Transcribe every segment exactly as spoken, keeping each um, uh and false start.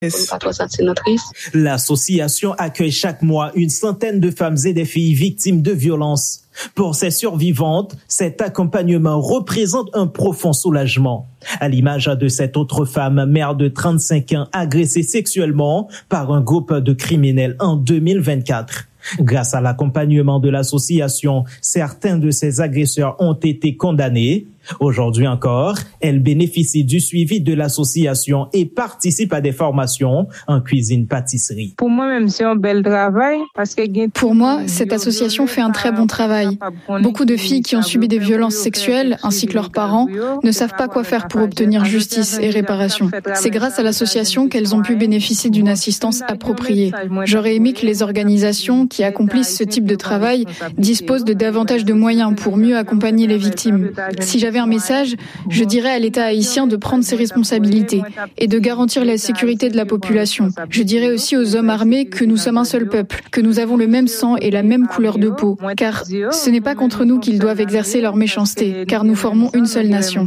L'association accueille chaque mois une centaine de femmes et des filles victimes de violences. Pour ces survivantes, cet accompagnement représente un profond soulagement. À l'image de cette autre femme, mère de trente-cinq ans, agressée sexuellement par un groupe de criminels en deux mille vingt-quatre. Grâce à l'accompagnement de l'association, certains de ces agresseurs ont été condamnés. Aujourd'hui encore, elle bénéficie du suivi de l'association et participe à des formations en cuisine-pâtisserie. Pour moi, même c'est un bel travail. Parce que Pour moi, cette association fait un très bon travail. Beaucoup de filles qui ont subi des violences sexuelles, ainsi que leurs parents, ne savent pas quoi faire pour obtenir justice et réparation. C'est grâce à l'association qu'elles ont pu bénéficier d'une assistance appropriée. J'aurais aimé que les organisations qui accomplissent ce type de travail disposent de davantage de moyens pour mieux accompagner les victimes. Si j'avais un message, je dirais à l'État haïtien de prendre ses responsabilités et de garantir la sécurité de la population. Je dirais aussi aux hommes armés que nous sommes un seul peuple, que nous avons le même sang et la même couleur de peau, car ce n'est pas contre nous qu'ils doivent exercer leur méchanceté, car nous formons une seule nation.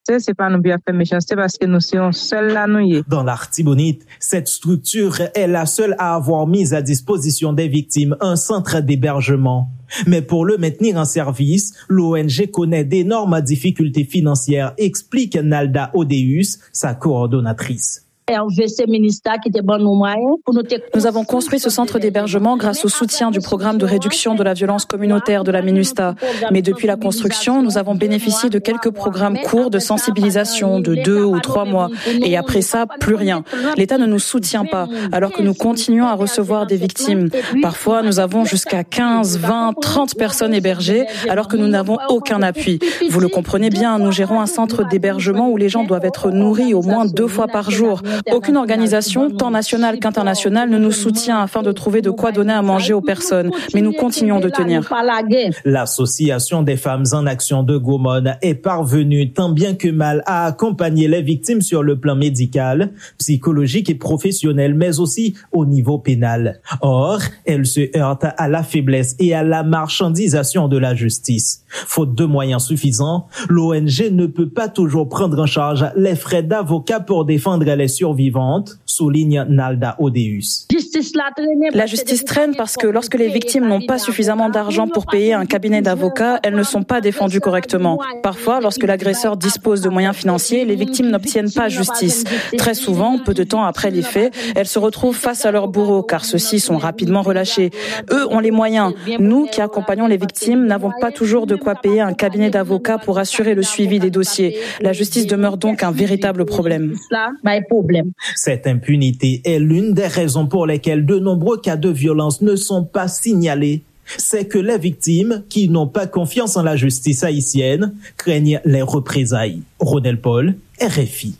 Dans l'Artibonite, cette structure est la seule à avoir mis à disposition des victimes un centre d'hébergement. Mais pour le maintenir en service, l'O N G connaît d'énormes difficultés financières, explique Nalda Odeus, sa coordonnatrice. Nous avons construit ce centre d'hébergement grâce au soutien du programme de réduction de la violence communautaire de la MINUSTA. Mais depuis la construction, nous avons bénéficié de quelques programmes courts de sensibilisation de deux ou trois mois. Et après ça, plus rien. L'État ne nous soutient pas, alors que nous continuons à recevoir des victimes. Parfois, nous avons jusqu'à quinze, vingt, trente personnes hébergées, alors que nous n'avons aucun appui. Vous le comprenez bien, nous gérons un centre d'hébergement où les gens doivent être nourris au moins deux fois par jour. Aucune organisation, tant nationale qu'internationale, ne nous soutient afin de trouver de quoi donner à manger aux personnes. Mais nous continuons de tenir. L'Association des femmes en action de Gomone est parvenue tant bien que mal à accompagner les victimes sur le plan médical, psychologique et professionnel, mais aussi au niveau pénal. Or, elle se heurte à la faiblesse et à la marchandisation de la justice. Faute de moyens suffisants, l'O N G ne peut pas toujours prendre en charge les frais d'avocat pour défendre les survivantes, souligne Nalda Odeus. La justice traîne parce que lorsque les victimes n'ont pas suffisamment d'argent pour payer un cabinet d'avocats, elles ne sont pas défendues correctement. Parfois, lorsque l'agresseur dispose de moyens financiers, les victimes n'obtiennent pas justice. Très souvent, peu de temps après les faits, elles se retrouvent face à leurs bourreaux car ceux-ci sont rapidement relâchés. Eux ont les moyens. Nous, qui accompagnons les victimes, n'avons pas toujours de quoi payer un cabinet d'avocats pour assurer le suivi des dossiers. La justice demeure donc un véritable problème. Cette impunité est l'une des raisons pour lesquelles de nombreux cas de violence ne sont pas signalés. C'est que les victimes, qui n'ont pas confiance en la justice haïtienne, craignent les représailles. Ronel Paul, R F I.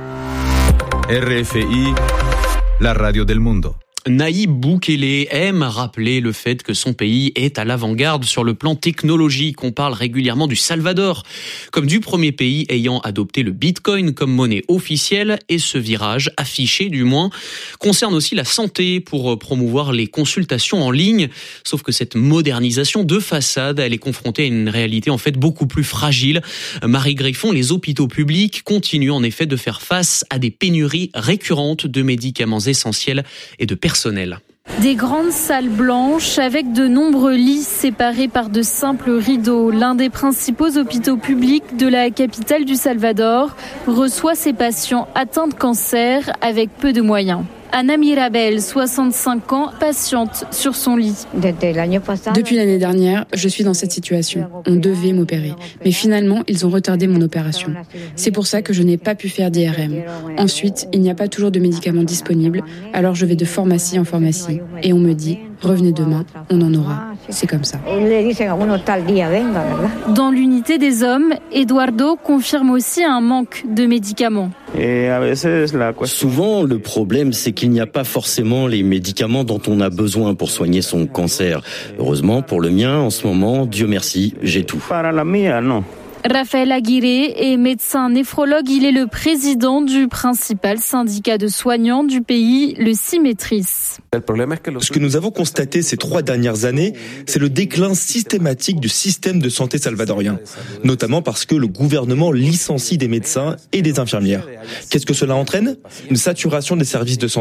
R F I, la radio del mundo. Nayib Bukele aime rappeler le fait que son pays est à l'avant-garde sur le plan technologique. On parle régulièrement du Salvador comme du premier pays ayant adopté le Bitcoin comme monnaie officielle, et ce virage, affiché du moins, concerne aussi la santé pour promouvoir les consultations en ligne. Sauf que cette modernisation de façade, elle est confrontée à une réalité en fait beaucoup plus fragile. Marie Griffon, les hôpitaux publics continuent en effet de faire face à des pénuries récurrentes de médicaments essentiels et de personnel. Des grandes salles blanches avec de nombreux lits séparés par de simples rideaux. L'un des principaux hôpitaux publics de la capitale du Salvador reçoit ses patients atteints de cancer avec peu de moyens. Anna Mirabel, soixante-cinq ans, patiente sur son lit. Depuis l'année dernière, je suis dans cette situation. On devait m'opérer. Mais finalement, ils ont retardé mon opération. C'est pour ça que je n'ai pas pu faire d'I R M. Ensuite, il n'y a pas toujours de médicaments disponibles, alors je vais de pharmacie en pharmacie. Et on me dit, revenez demain, on en aura. C'est comme ça. Dans l'unité des hommes, Eduardo confirme aussi un manque de médicaments. Souvent, le problème, c'est qu'il n'y a pas forcément les médicaments dont on a besoin pour soigner son cancer. Heureusement, pour le mien, en ce moment, Dieu merci, j'ai tout. Rafael Aguirre est médecin néphrologue. Il est le président du principal syndicat de soignants du pays, le Symétris. Ce que nous avons constaté ces trois dernières années, c'est le déclin systématique du système de santé salvadorien, notamment parce que le gouvernement licencie des médecins et des infirmières. Qu'est-ce que cela entraîne ? Une saturation des services de santé.